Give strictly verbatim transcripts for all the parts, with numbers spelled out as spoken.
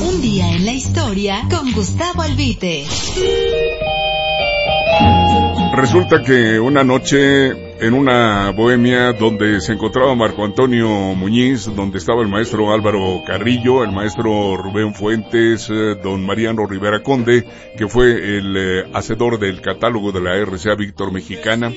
Un día en la historia con Gustavo Albite. Resulta que una noche en una bohemia donde se encontraba Marco Antonio Muñiz, donde estaba el maestro Álvaro Carrillo, el maestro Rubén Fuentes, eh, don Mariano Rivera Conde, que fue el eh, hacedor del catálogo de la R C A Víctor Mexicana,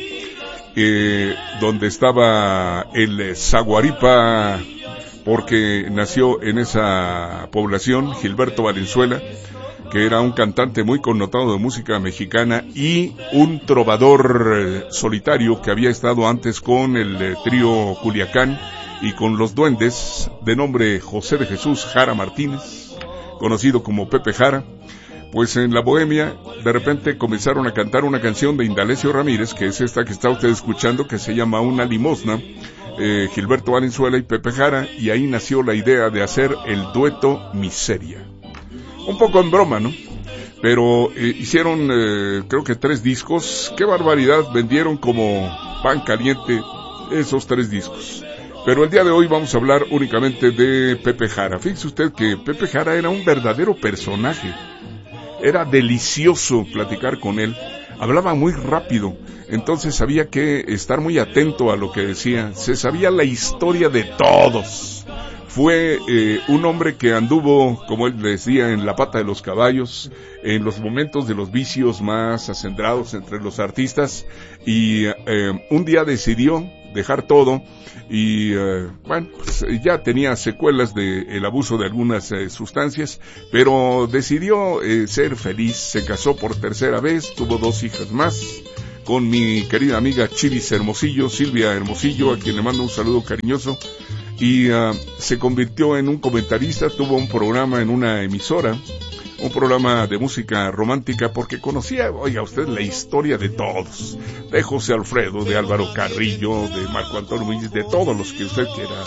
eh, donde estaba el Zaguaripa, porque nació en esa población Gilberto Valenzuela, que era un cantante muy connotado de música mexicana y un trovador eh, solitario que había estado antes con el eh, trío Culiacán y con los Duendes, de nombre José de Jesús Jara Martínez, conocido como Pepe Jara. Pues en la bohemia de repente comenzaron a cantar una canción de Indalecio Ramírez, que es esta que está usted escuchando, que se llama Una Limosna, eh, Gilberto Valenzuela y Pepe Jara, y ahí nació la idea de hacer el dueto Miseria. Un poco en broma, ¿no? Pero eh, hicieron, eh, creo que tres discos. ¡Qué barbaridad! Vendieron como pan caliente esos tres discos. Pero el día de hoy vamos a hablar únicamente de Pepe Jara. Fíjese usted que Pepe Jara era un verdadero personaje. Era delicioso platicar con él. Hablaba muy rápido, entonces había que estar muy atento a lo que decía. Se sabía la historia de todos. Fue eh, un hombre que anduvo, como él decía, en la pata de los caballos, en los momentos de los vicios más acendrados entre los artistas, y eh, un día decidió dejar todo, y eh, bueno, pues ya tenía secuelas del abuso de algunas eh, sustancias, pero decidió eh, ser feliz. Se casó por tercera vez, tuvo dos hijas más, con mi querida amiga Chivis Hermosillo, Silvia Hermosillo, a quien le mando un saludo cariñoso. Y uh, se convirtió en un comentarista, tuvo un programa en una emisora, un programa de música romántica, porque conocía, oiga usted, la historia de todos, de José Alfredo, de Álvaro Carrillo, de Marco Antonio Muñiz, de todos los que usted quiera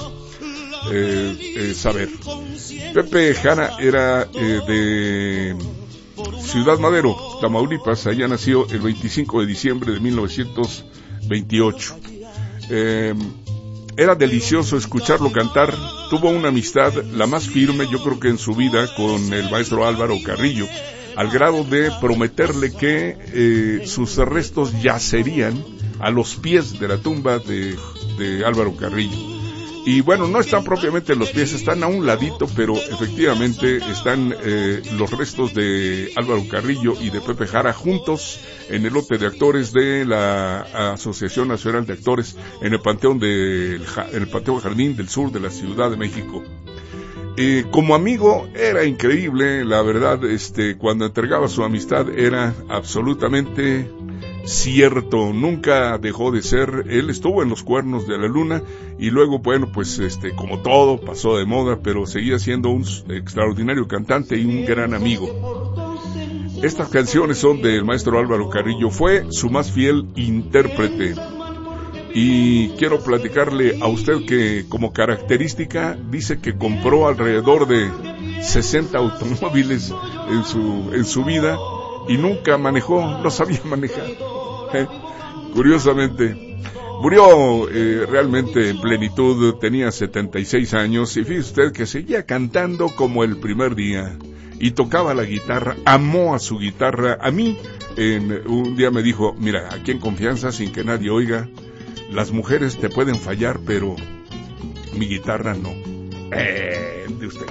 eh, eh, saber. Pepe Jara era eh, de Ciudad Madero, Tamaulipas. Allá nació el veinticinco de diciembre de mil novecientos veintiocho. Eh, Era delicioso escucharlo cantar. Tuvo una amistad, la más firme yo creo que en su vida, con el maestro Álvaro Carrillo, al grado de prometerle que eh, sus restos yacerían a los pies de la tumba de, de Álvaro Carrillo. Y bueno, no están propiamente en los pies, están a un ladito, pero efectivamente están eh, los restos de Álvaro Carrillo y de Pepe Jara juntos en el lote de actores de la Asociación Nacional de Actores, en el Panteón de, en el Panteón Jardín del Sur de la Ciudad de México. Eh, como amigo era increíble, la verdad, este, cuando entregaba su amistad era absolutamente cierto, nunca dejó de ser. Él estuvo en los Cuernos de la Luna y luego, bueno, pues este, como todo, pasó de moda, pero seguía siendo un extraordinario cantante y un gran amigo. Estas canciones son del maestro Álvaro Carrillo, fue su más fiel intérprete. Y quiero platicarle a usted que como característica dice que compró alrededor de sesenta automóviles en su, en su vida y nunca manejó, no sabía manejar. Eh, curiosamente, murió eh, realmente en plenitud, tenía setenta y seis años y fíjese usted que seguía cantando como el primer día y tocaba la guitarra, amó a su guitarra. A mí, en, un día me dijo, mira, aquí en confianza, sin que nadie oiga, las mujeres te pueden fallar, pero mi guitarra no. Eh, de usted.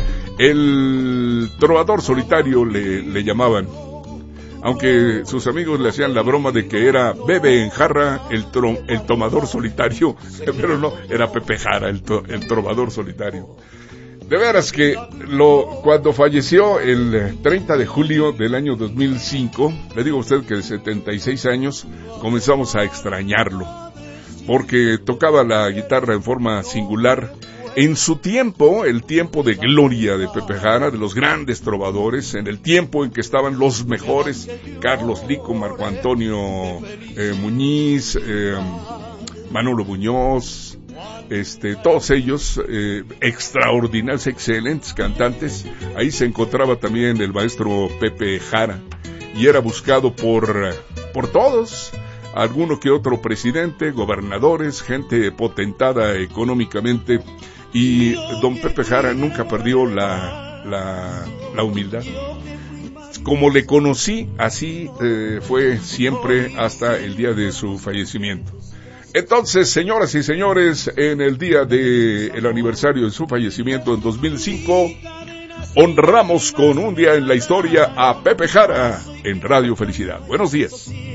El trovador solitario le, le llamaban, aunque sus amigos le hacían la broma de que era Bebe en jarra, el, tro, el tomador solitario, pero no, era Pepe Jara, el, to, el trovador solitario. De veras que lo, cuando falleció el treinta de julio del año dos mil cinco, le digo a usted que de setenta y seis años, comenzamos a extrañarlo, porque tocaba la guitarra en forma singular. En su tiempo, el tiempo de gloria de Pepe Jara, de los grandes trovadores, en el tiempo en que estaban los mejores, Carlos Lico, Marco Antonio eh, Muñiz, eh, Manolo Muñoz, este, todos ellos eh, extraordinarios, excelentes cantantes. Ahí se encontraba también el maestro Pepe Jara y era buscado por, por todos. Alguno que otro presidente, gobernadores, gente potentada económicamente. Y don Pepe Jara nunca perdió la, la, la humildad. Como le conocí, así eh, fue siempre hasta el día de su fallecimiento. Entonces, señoras y señores, en el día del aniversario de su fallecimiento en dos mil cinco, honramos con un día en la historia a Pepe Jara en Radio Felicidad. Buenos días.